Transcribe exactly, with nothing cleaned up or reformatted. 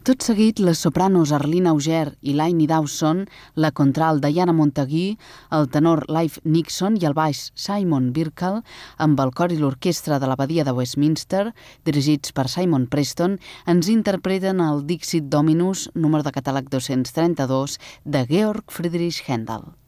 Tot seguit, les sopranos Arlene Auger i Lainey Dawson, la contralt Diana Montague, el tenor Leif Nixon i el baix Simon Birkall, amb el cor i l'orquestra de l'Abadia de Westminster, dirigits per Simon Preston, ens interpreten el Dixit Dominus, número de catàleg dos-cents trenta-dos, de Georg Friedrich Händel.